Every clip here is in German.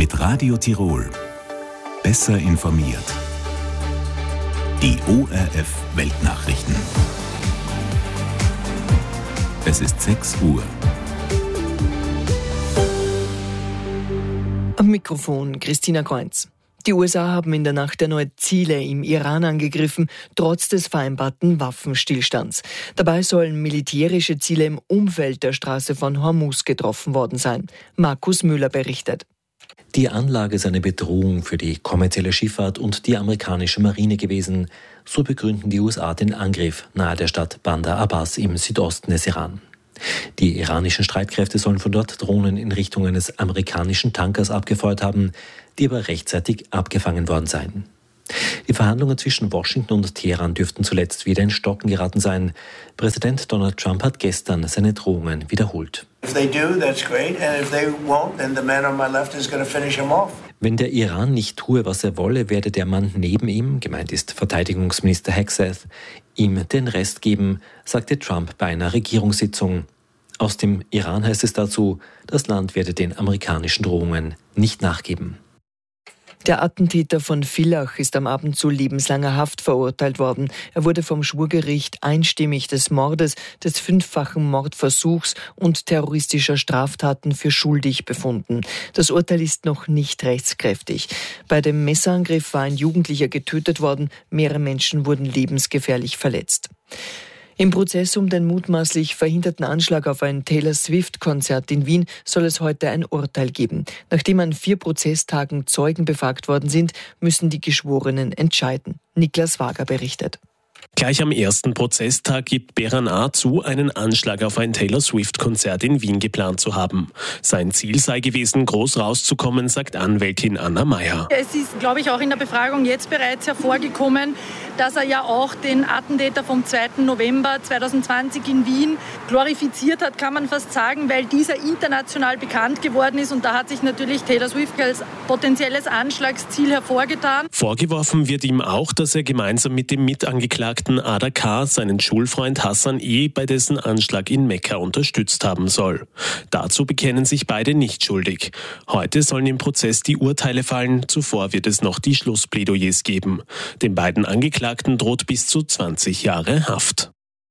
Mit Radio Tirol. Besser informiert. Die ORF Weltnachrichten. Es ist 6 Uhr. Am Mikrofon Christina Kreunz. Die USA haben in der Nacht erneut Ziele im Iran angegriffen, trotz des vereinbarten Waffenstillstands. Dabei sollen militärische Ziele im Umfeld der Straße von Hormuz getroffen worden sein. Markus Müller berichtet. Die Anlage ist eine Bedrohung für die kommerzielle Schifffahrt und die amerikanische Marine gewesen. So begründen die USA den Angriff nahe der Stadt Bandar Abbas im Südosten des Iran. Die iranischen Streitkräfte sollen von dort Drohnen in Richtung eines amerikanischen Tankers abgefeuert haben, die aber rechtzeitig abgefangen worden seien. Die Verhandlungen zwischen Washington und Teheran dürften zuletzt wieder in Stocken geraten sein. Präsident Donald Trump hat gestern seine Drohungen wiederholt. Wenn der Iran nicht tue, was er wolle, werde der Mann neben ihm, gemeint ist Verteidigungsminister Hegseth, ihm den Rest geben, sagte Trump bei einer Regierungssitzung. Aus dem Iran heißt es dazu, das Land werde den amerikanischen Drohungen nicht nachgeben. Der Attentäter von Villach ist am Abend zu lebenslanger Haft verurteilt worden. Er wurde vom Schwurgericht einstimmig des Mordes, des 5-fachen Mordversuchs und terroristischer Straftaten für schuldig befunden. Das Urteil ist noch nicht rechtskräftig. Bei dem Messerangriff war ein Jugendlicher getötet worden, mehrere Menschen wurden lebensgefährlich verletzt. Im Prozess um den mutmaßlich verhinderten Anschlag auf ein Taylor-Swift-Konzert in Wien soll es heute ein Urteil geben. Nachdem an 4 Prozesstagen Zeugen befragt worden sind, müssen die Geschworenen entscheiden. Niklas Wager berichtet. Gleich am ersten Prozesstag gibt Beran A. zu, einen Anschlag auf ein Taylor-Swift-Konzert in Wien geplant zu haben. Sein Ziel sei gewesen, groß rauszukommen, sagt Anwältin Anna Meyer. Es ist, glaube ich, auch in der Befragung jetzt bereits hervorgekommen, dass er ja auch den Attentäter vom 2. November 2020 in Wien glorifiziert hat, kann man fast sagen, weil dieser international bekannt geworden ist. Und da hat sich natürlich Taylor Swift als potenzielles Anschlagsziel hervorgetan. Vorgeworfen wird ihm auch, dass er gemeinsam mit dem Mitangeklagten Ada K. seinen Schulfreund Hassan E. bei dessen Anschlag in Mekka unterstützt haben soll. Dazu bekennen sich beide nicht schuldig. Heute sollen im Prozess die Urteile fallen, zuvor wird es noch die Schlussplädoyers geben. Den beiden Angeklagten droht bis zu 20 Jahre Haft.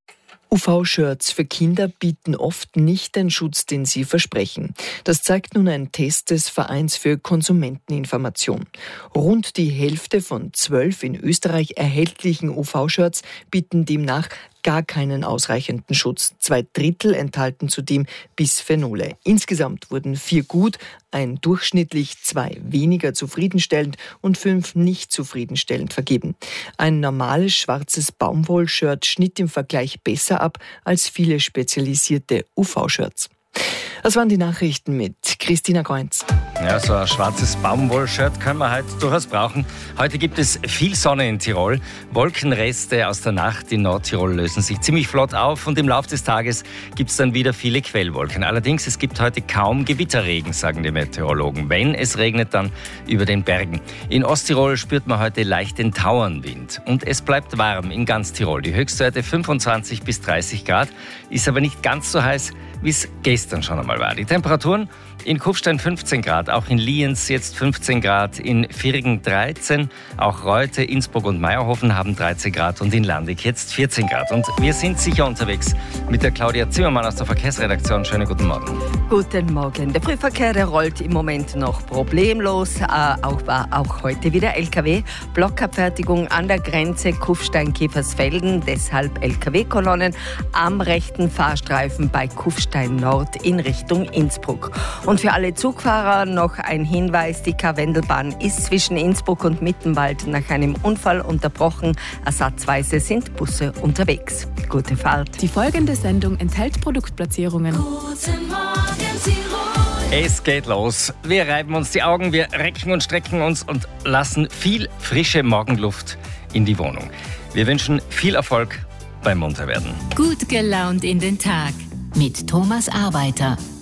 UV-Shirts für Kinder bieten oft nicht den Schutz, den sie versprechen. Das zeigt nun ein Test des Vereins für Konsumenteninformation. Rund die Hälfte von 12 in Österreich erhältlichen UV-Shirts bieten demnach gar keinen ausreichenden Schutz. 2/3 enthalten zudem Bisphenole. Insgesamt wurden 4 gut, ein durchschnittlich 2 weniger zufriedenstellend und 5 nicht zufriedenstellend vergeben. Ein normales schwarzes Baumwollshirt schnitt im Vergleich besser ab als viele spezialisierte UV-Shirts. Das waren die Nachrichten mit Christina Kreunz. Ja, so ein schwarzes Baumwollshirt kann man heute durchaus brauchen. Heute gibt es viel Sonne in Tirol. Wolkenreste aus der Nacht in Nordtirol lösen sich ziemlich flott auf und im Laufe des Tages gibt es dann wieder viele Quellwolken. Allerdings, es gibt heute kaum Gewitterregen, sagen die Meteorologen. Wenn es regnet, dann über den Bergen. In Osttirol spürt man heute leicht den Tauernwind. Und es bleibt warm in ganz Tirol. Die Höchstwerte 25 bis 30 Grad, ist aber nicht ganz so heiß, wie es gestern schon einmal war. Die Temperaturen in Kufstein 15 Grad, auch in Lienz jetzt 15 Grad, in Viergen 13, auch Reute, Innsbruck und Meierhofen haben 13 Grad und in Landig jetzt 14 Grad. Und wir sind sicher unterwegs mit der Claudia Zimmermann aus der Verkehrsredaktion. Schönen guten Morgen. Guten Morgen. Der Frühverkehr, der rollt im Moment noch problemlos. Auch heute wieder LKW. Blockabfertigung an der Grenze Kufstein-Kiefersfelden, deshalb LKW-Kolonnen am rechten Fahrstreifen bei Kufstein Nord in Richtung Innsbruck. Und für alle Zugfahrer noch ein Hinweis, die Karwendelbahn ist zwischen Innsbruck und Mittenwald nach einem Unfall unterbrochen. Ersatzweise sind Busse unterwegs. Gute Fahrt. Die folgende Sendung enthält Produktplatzierungen. Guten Morgen, Tirol. Es geht los. Wir reiben uns die Augen, wir recken und strecken uns und lassen viel frische Morgenluft in die Wohnung. Wir wünschen viel Erfolg beim Munterwerden. Gut gelaunt in den Tag mit Thomas Arbeiter.